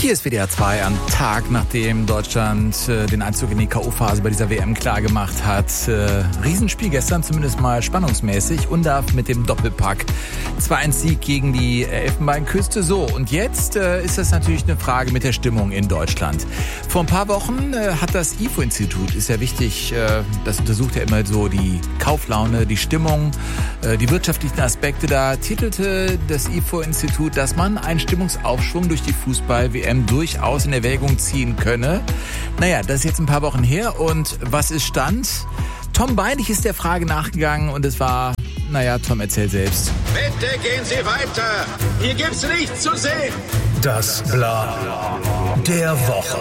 Hier ist WDR 2 am Tag, nachdem Deutschland den Einzug in die K.O.-Phase bei dieser WM klargemacht hat. Riesenspiel gestern, zumindest mal spannungsmäßig. Undav mit dem Doppelpack. 2-1-Sieg gegen die Elfenbeinküste. So, und jetzt ist das natürlich eine Frage mit der Stimmung in Deutschland. Vor ein paar Wochen hat das IFO-Institut, ist ja wichtig, das untersucht ja immer so die Kauflaune, die Stimmung, die wirtschaftlichen Aspekte. Da titelte das IFO-Institut, dass man einen Stimmungsaufschwung durch die Fußball-WM durchaus in Erwägung ziehen könne. Naja, das ist jetzt ein paar Wochen her. Und was ist Stand? Tom Beinig ist der Frage nachgegangen und es war, Tom, erzähl selbst. Bitte gehen Sie weiter. Hier gibt's nichts zu sehen. Das Bla der Woche.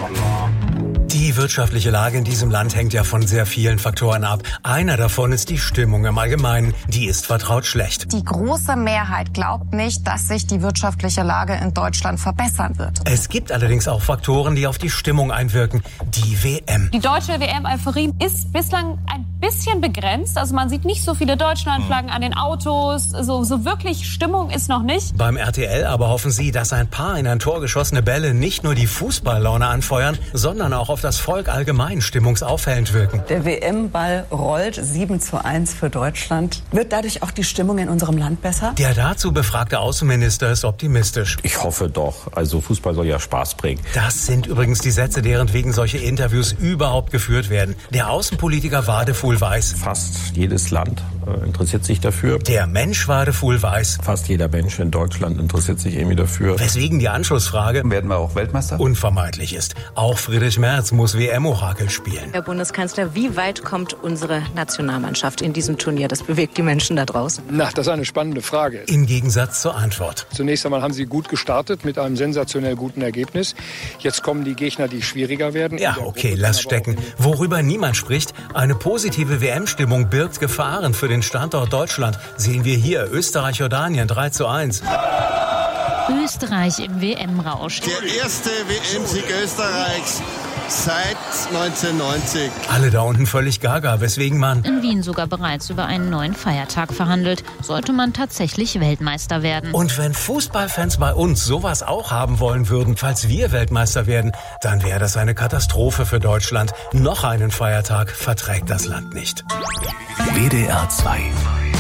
Die wirtschaftliche Lage in diesem Land hängt ja von sehr vielen Faktoren ab. Einer davon ist die Stimmung im Allgemeinen. Die ist vertraut schlecht. Die große Mehrheit glaubt nicht, dass sich die wirtschaftliche Lage in Deutschland verbessern wird. Es gibt allerdings auch Faktoren, die auf die Stimmung einwirken. Die WM. Die deutsche WM-Euphorie ist bislang ein bisschen begrenzt. Also man sieht nicht so viele Deutschlandflaggen an den Autos. So wirklich Stimmung ist noch nicht. Beim RTL aber hoffen sie, dass ein paar in ein Tor geschossene Bälle nicht nur die Fußballlaune anfeuern, sondern auch auf das Volk allgemein stimmungsauffällend wirken. Der WM-Ball rollt 7:1 für Deutschland. Wird dadurch auch die Stimmung in unserem Land besser? Der dazu befragte Außenminister ist optimistisch. Ich hoffe doch. Also Fußball soll ja Spaß bringen. Das sind übrigens die Sätze, deren wegen solche Interviews überhaupt geführt werden. Der Außenpolitiker Wadefuhl weiß. Fast jedes Land interessiert sich dafür. Der Mensch Wadefuhl weiß. Fast jeder Mensch in Deutschland interessiert sich irgendwie dafür. Weswegen die Anschlussfrage, werden wir auch Weltmeister? Unvermeidlich ist. Auch Friedrich Merz muss WM-Orakel spielen. Herr Bundeskanzler, wie weit kommt unsere Nationalmannschaft in diesem Turnier? Das bewegt die Menschen da draußen. Das ist eine spannende Frage. Im Gegensatz zur Antwort. Zunächst einmal haben Sie gut gestartet mit einem sensationell guten Ergebnis. Jetzt kommen die Gegner, die schwieriger werden. Ja, okay, lass stecken. Worüber niemand spricht, eine positive WM-Stimmung birgt Gefahren für den Standort Deutschland. Sehen wir hier Österreich-Jordanien 3:1. Österreich im WM-Rausch. Der erste WM-Sieg Österreichs seit 1990. Alle da unten völlig gaga, weswegen man in Wien sogar bereits über einen neuen Feiertag verhandelt. Sollte man tatsächlich Weltmeister werden. Und wenn Fußballfans bei uns sowas auch haben wollen würden, falls wir Weltmeister werden, dann wäre das eine Katastrophe für Deutschland. Noch einen Feiertag verträgt das Land nicht. WDR 2